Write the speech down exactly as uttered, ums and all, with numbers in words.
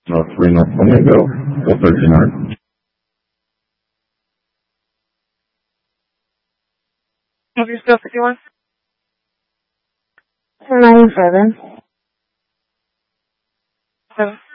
North three North Flamingo, four thirty-nine. Have you still fifty-one? nine seven. Seven.